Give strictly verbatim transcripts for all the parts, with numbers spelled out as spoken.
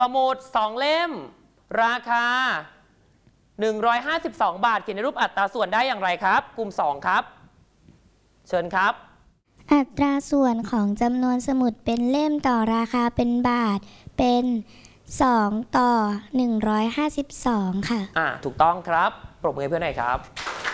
สมุดสองเล่มราคาหนึ่งร้อยห้าสิบสองบาทเขียนในรูปอัตราส่วนได้อย่างไรครับกลุ่มสองครับเชิญครับอัตราส่วนของจำนวนสมุดเป็นเล่มต่อราคาเป็นบาทเป็นสองต่อหนึ่งร้อยห้าสิบสองค่ะอ่าถูกต้องครับปรบมือเพื่อนหน่อยครับ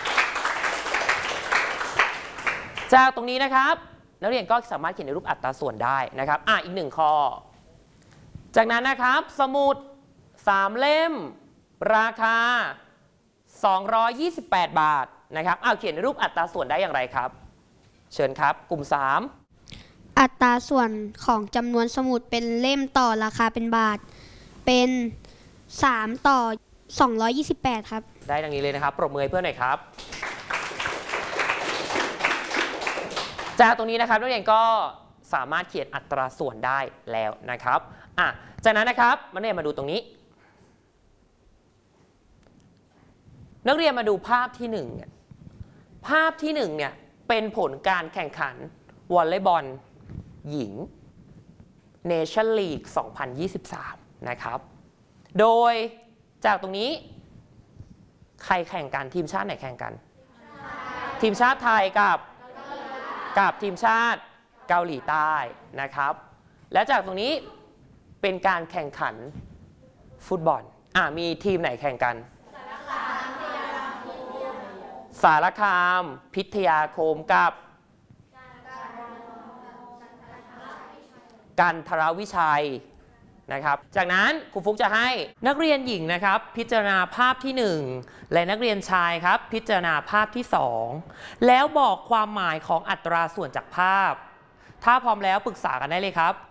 จากตรงนี้นะครับนักเรียนก็สามารถเขียนในรูปอัตราส่วนได้นะครับอ่าอีกหนึ่งข้อจากนั้นนะครับสมุดสามเล่มราคาสองร้อยยี่สิบแปดบาทนะครับเอาเขียนในรูปอัตราส่วนได้อย่างไรครับเชิญครับกลุ่มสามอัตราส่วนของจำนวนสมุดเป็นเล่มต่อราคาเป็นบาทเป็นสามต่อสองร้อยยี่สิบแปดครับได้ดังนี้เลยนะครับปรบมือให้เพื่อนหน่อยครับจากตรงนี้นะครับนักเรียนก็สามารถเขียนอัตราส่วนได้แล้วนะครับอ่ะจากนั้นนะครับนักเรียนมาดูตรงนี้นักเรียนมาดูภาพที่หนึ่งเนี่ยภาพที่หนึ่งเนี่ยเป็นผลการแข่งขันวอลเลย์บอลหญิง Nation League สองพันยี่สิบสามนะครับโดยจากตรงนี้ใครแข่งกันทีมชาติไหนแข่งกันทีมชาติไทยกับกับทีมชาติเกาหลีใต้นะครับและจากตรงนี้เป็นการแข่งขันฟุตบอลอ่ะมีทีมไหนแข่งกันสารคามพิทยาคมกับกันทรวิชัยนะครับจากนั้นครูฟุกจะให้นักเรียนหญิงนะครับพิจารณาภาพที่หนึ่งและนักเรียนชายครับพิจารณาภาพที่สองแล้วบอกความหมายของอัตราส่วนจากภาพถ้าพร้อมแล้วปรึกษากันได้เลยครับ